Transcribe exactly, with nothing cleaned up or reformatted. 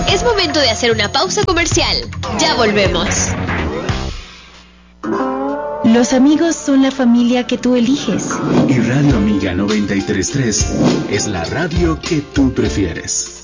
Es momento de hacer una pausa comercial. Ya volvemos. Los amigos son la familia que tú eliges. Y Radio Amiga noventa y tres punto tres es la radio que tú prefieres.